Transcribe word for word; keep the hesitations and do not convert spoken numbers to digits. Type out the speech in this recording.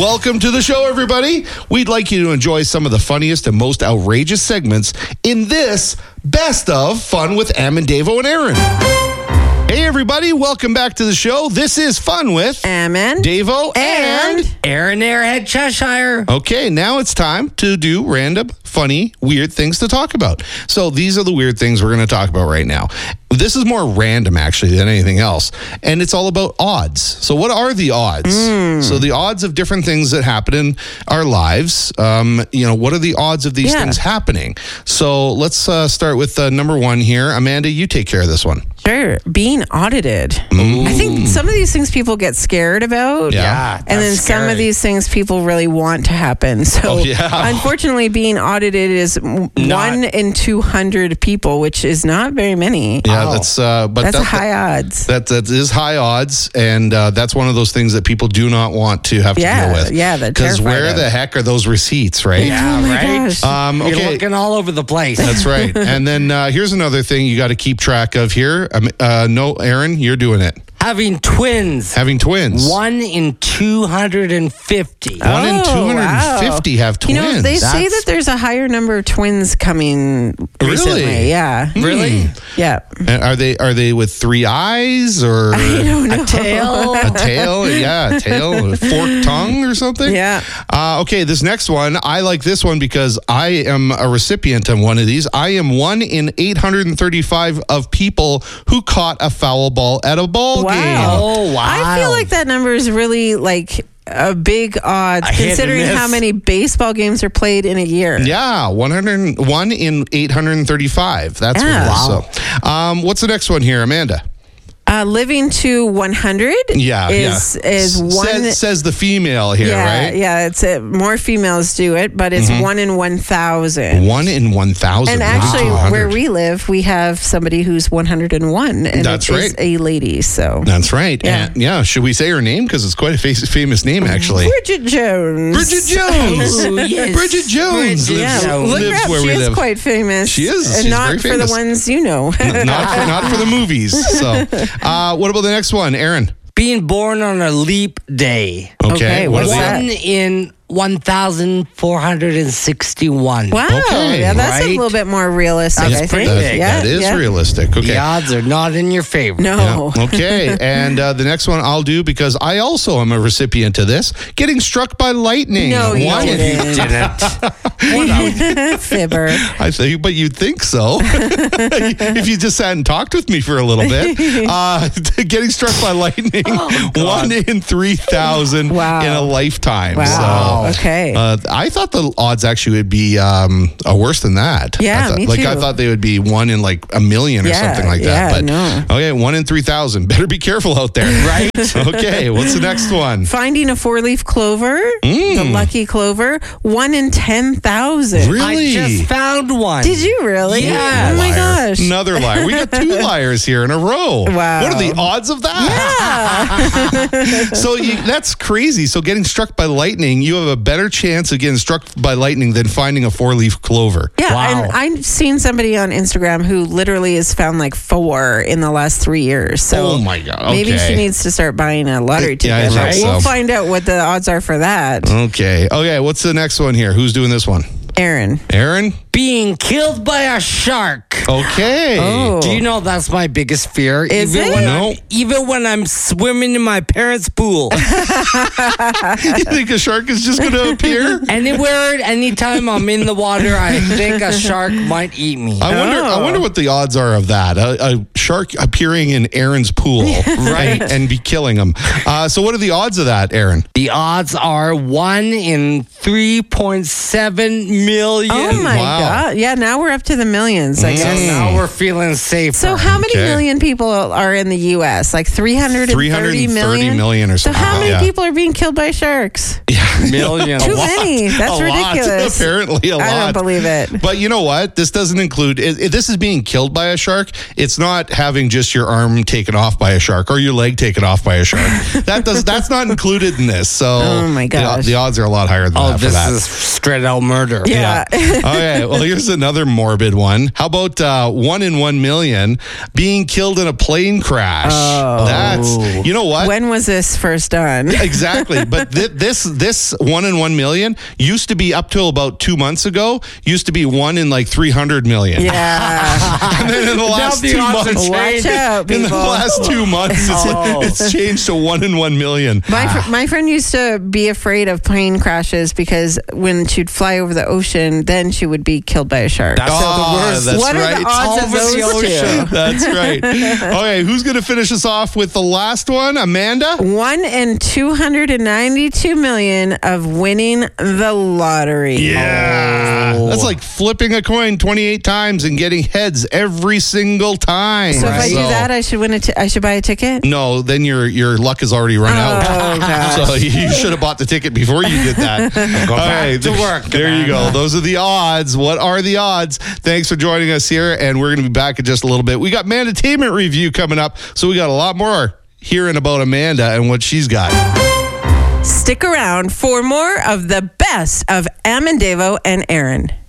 Welcome to the show, everybody. We'd like you to enjoy some of the funniest and most outrageous segments in this Best of Fun with Am and Davo and Aaron. Hey, everybody. Welcome back to the show. This is Fun with Ammon, Davo, and, and Aaron Airhead Cheshire. Okay, now it's time to do random, funny, weird things to talk about. So these are the weird things we're going to talk about right now. This is more random, actually, than anything else. And it's all about odds. So what are the odds? Mm. So the odds of different things that happen in our lives. Um, you know, what are the odds of these yeah. things happening? So let's uh, start with uh, number one here. Amanda, you take care of this one. Sure. Being audited. Ooh. I think some of these things people get scared about. Yeah. Yeah, And then that's some scary. of these things people really want to happen. So Oh, yeah. unfortunately, being audited is m- one in two hundred people, which is not very many. Yeah, Oh. that's uh, but That's that, high odds. That that is high odds, and uh, that's one of those things that people do not want to have to Yeah, deal with. yeah, they're Because terrified where of. the heck are those receipts, right? Yeah, Oh my right? gosh. Um, You're okay, looking all over the place. that's right. And then uh, here's another thing you got to keep track of here. Um, uh, no, Aaron, you're doing it. Having twins. Having twins. One in two hundred fifty. One in Oh, two hundred fifty wow. have twins. You know, they say That's- that there's a higher number of twins coming recently. Really? Yeah. Really? Yeah. And are they are they with three eyes or I don't know. A tail? a tail? Yeah, a tail, a forked tongue or something. Yeah. Uh, okay, this next one, I like this one because I am a recipient of one of these. I am one in eight hundred thirty-five of people who caught a foul ball at a ball Wow. game. Oh, wow. I feel like that number is really like a big odds A hit and considering how miss. many baseball games are played in a year. Yeah, one hundred one in eight hundred thirty-five. That's Yeah. what it is. So, um, what's the next one here, Amanda? Uh, living to one hundred Yeah, is yeah. is S- one. says, says the female here, yeah, right? yeah. It's a, more females do it, but it's one in one thousand. One in one thousand. And actually, Wow. where we live, we have somebody who's one hundred and one, and That's it is right. a lady. So That's right. Yeah. And, yeah. Should we say her name? Because it's quite a fa- famous name, actually. Bridget Jones. Bridget Jones. Oh, yes. Bridget Jones Bridget lives, Yeah, Jones. look her lives up. where She we is live. quite famous. She is. and She's not very for famous. the ones you know. not, for, not for the movies. So, uh, what about the next one, Aaron? Being born on a leap day. Okay. Okay, what what's are that? the One in one thousand four hundred sixty-one. Wow, Okay, yeah, that's a right? little bit more realistic. That's I pretty think. big. Yeah, that is yeah. realistic. Okay. The odds are not in your favor. No. Yeah. Okay. And uh, the next one I'll do because I also am a recipient of this. Getting struck by lightning. No, you One- didn't. Fibber. I say, but you'd think so. If you just sat and talked with me for a little bit. Uh, getting struck by lightning. One in three thousand Wow. in a lifetime. Wow. So, Okay. Uh, I thought the odds actually would be um, uh, worse than that. Yeah, I thought, me like I too. thought they would be one in like a million or Yeah, something like yeah, that. But no. okay, one in three thousand. Better be careful out there. Right? Okay, what's the next one? Finding a four-leaf clover, Mm. the lucky clover, one in ten thousand. Really? I just found one. Did you really? Yeah. Oh my Liar. gosh. Another liar. We got two liars here in a row. Wow. What are the odds of that? So you, that's crazy. So getting struck by lightning, you have a better chance of getting struck by lightning than finding a four-leaf clover. Yeah, Wow. and I've seen somebody on Instagram who literally has found like four in the last three years. So Oh my God. maybe Okay. she needs to start buying a lottery Yeah, I ticket. think But so. we'll find out what the odds are for that. Okay. Okay. What's the next one here? Who's doing this one? Aaron. Aaron? Being killed by a shark. Okay. Oh. Do you know that's my biggest fear? Is even it? When No. I'm, even when I'm swimming in my parents' pool. You think a shark is just going to appear? Anywhere, anytime I'm in the water, I think a shark might eat me. I wonder. I Oh. wonder what the odds are of that. A, a shark appearing in Aaron's pool, Right. and, and be killing him. Uh, so, what are the odds of that, Aaron? The odds are one in three point seven million. Oh my Wow. God. Yeah, now we're up to the millions, I So guess. now we're feeling safer. So how many Okay. million people are in the U S? Like three hundred thirty three hundred thirty million? million or So something. how many yeah. people are being killed by sharks? million. Too A lot. many. That's A lot. ridiculous. Apparently a lot. I don't believe it. But you know what? This doesn't include, it, it- this is being killed by a shark. It's not having just your arm taken off by a shark or your leg taken off by a shark. that does That's not included in this. So Oh, my the- gosh. The, odds are a lot higher than Oh, that for this that. is straight out murder. Yeah. Okay. well, here's another morbid one. How about uh, one in one million being killed in a plane crash? Oh. That's, you know what? When was this first done? Exactly. But th- this this one in one million used to be up till about two months ago, used to be one in like three hundred million. Yeah. And then in the last the two odds months, have Watch out, in the people. last two months, it's, Oh. it's changed to one in one million. My, fr- my friend used to be afraid of plane crashes because when she'd fly over the ocean, then she would be killed by a shark. That's Oh, the worst. that's what right. are the odds of Over the those ocean. two? That's right. Okay, who's going to finish us off with the last one? Amanda? One in two hundred ninety-two million of winning the lottery. Yeah. Oh. That's like flipping a coin twenty-eight times and getting heads every single time. So if I do So- that, I should win a t- I should buy a ticket? No, then your your luck has already run out. Oh, gosh. So you should have bought the ticket before you did that. Go All back right, to there- work, There you go. Amanda. Those are the odds. What are the odds? Thanks for joining us here, and we're going to be back in just a little bit. We got Mandatainment Review coming up, so we got a lot more hearing about Amanda and what she's got. Stick around for more of the best of Amandavo and Aaron.